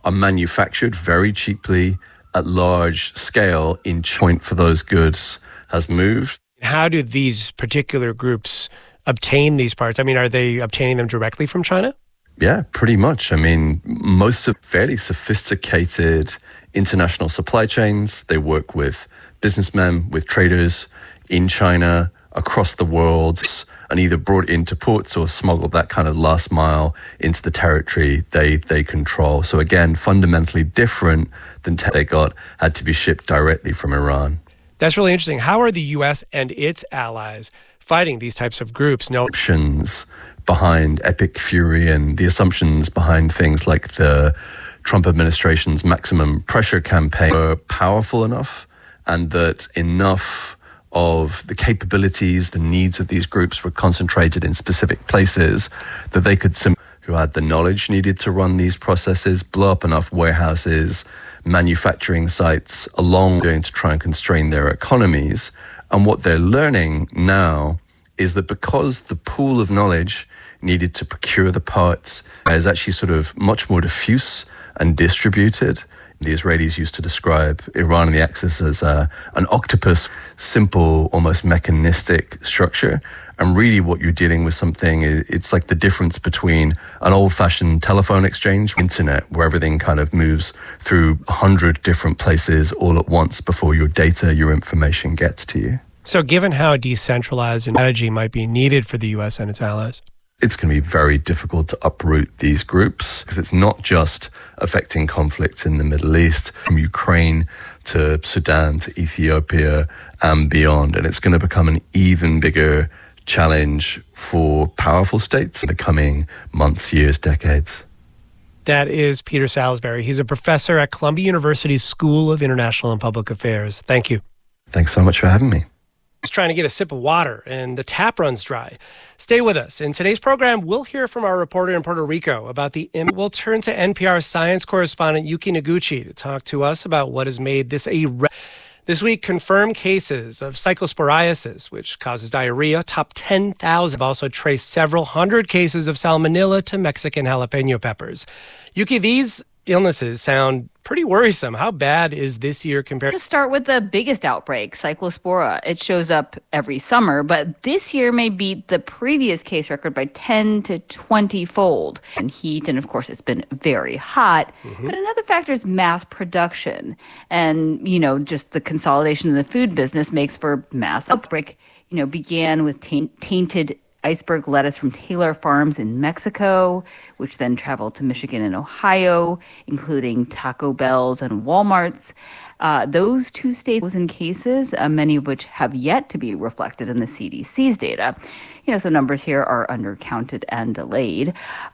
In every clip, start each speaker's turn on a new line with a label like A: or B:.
A: are manufactured very cheaply at large scale in point for those goods has moved.
B: How do these particular groups obtain these parts? I mean, are they obtaining them directly from China?
A: Yeah, pretty much. I mean, most of fairly sophisticated international supply chains. They work with businessmen, with traders in China, across the world, and either brought into ports or smuggled that kind of last mile into the territory they control. So again, fundamentally different than they had to be shipped directly from Iran.
B: That's really interesting. How are the U.S. and its allies fighting these types of groups?
A: Options behind Epic Fury and the assumptions behind things like the Trump administration's maximum pressure campaign were powerful enough, and that enough of the capabilities, the needs of these groups were concentrated in specific places that they could who had the knowledge needed to run these processes, blow up enough warehouses, manufacturing sites along going to try and constrain their economies. And what they're learning now is that because the pool of knowledge needed to procure the parts is actually sort of much more diffuse and distributed. The Israelis used to describe Iran and the Axis as an octopus, simple, almost mechanistic structure. And really what you're dealing with something, it's like the difference between an old-fashioned telephone exchange, internet, where everything kind of moves through 100 different places all at once before your data, your information gets to you.
B: So given how decentralized and strategy might be needed for the U.S. and its allies,
A: it's going to be very difficult to uproot these groups because it's not just affecting conflicts in the Middle East, from Ukraine to Sudan to Ethiopia and beyond. And it's going to become an even bigger challenge for powerful states in the coming months, years, decades.
B: That is Peter Salisbury. He's a professor at Columbia University's School of International and Public Affairs. Thank you.
A: Thanks so much for having me.
B: I was trying to get a sip of water and the tap runs dry. Stay with us. In today's program, we'll hear from our reporter in Puerto Rico about we'll turn to NPR science correspondent Yuki Noguchi to talk to us about what has made this This week, confirmed cases of cyclosporiasis, which causes diarrhea, top 10,000. Have also traced several hundred cases of salmonella to Mexican jalapeno peppers. Yuki, these illnesses sound pretty worrisome. How bad is this year compared
C: to start with the biggest outbreak, Cyclospora? It shows up every summer, but this year may beat the previous case record by 10 to 20-fold. And heat, and of course, it's been very hot. Mm-hmm. But another factor is mass production. And, just the consolidation of the food business makes for mass outbreak. Began with tainted iceberg lettuce from Taylor Farms in Mexico, which then traveled to Michigan and Ohio, including Taco Bells and Walmarts. Those two states in cases, many of which have yet to be reflected in the CDC's data. So numbers here are undercounted and delayed.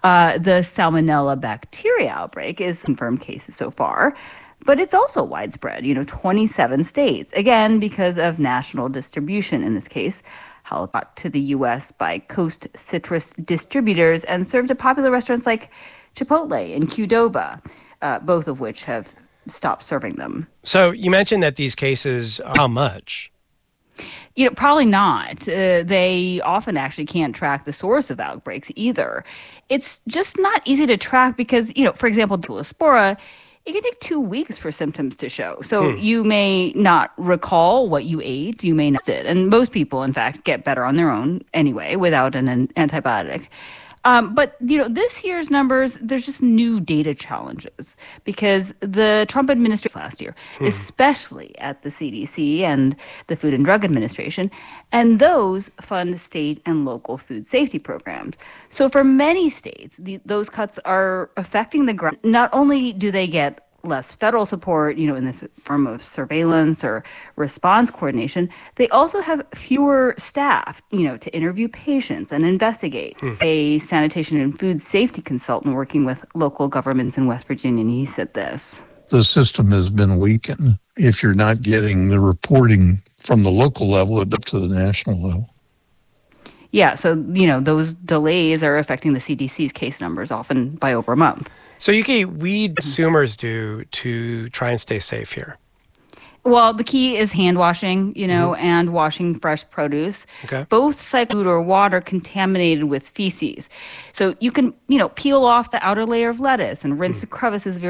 C: The Salmonella bacteria outbreak is confirmed cases so far. But it's also widespread, 27 states, again, because of national distribution in this case. Brought to the U.S. by Coast Citrus distributors and served at popular restaurants like Chipotle and Qdoba, both of which have stopped serving them.
B: So you mentioned that these cases are how much?
C: Probably not. They often actually can't track the source of outbreaks either. It's just not easy to track because, for example, Cyclospora, it can take 2 weeks for symptoms to show. So you may not recall what you ate. You may not sit. And most people, in fact, get better on their own anyway without an antibiotic. But, this year's numbers, there's just new data challenges because the Trump administration last year, especially at the CDC and the Food and Drug Administration, and those fund state and local food safety programs. So for many states, those cuts are affecting the ground. Not only do they get less federal support, in the form of surveillance or response coordination, they also have fewer staff, to interview patients and investigate. A sanitation and food safety consultant working with local governments in West Virginia, and he said this.
D: The system has been weakened if you're not getting the reporting from the local level up to the national level.
C: Yeah, so, those delays are affecting the CDC's case numbers, often by over a month.
B: So, Yuki, we consumers do to try and stay safe here?
C: Well, the key is hand washing, and washing fresh produce.
B: Okay.
C: Both food or water contaminated with feces. So you can, peel off the outer layer of lettuce and rinse the crevices very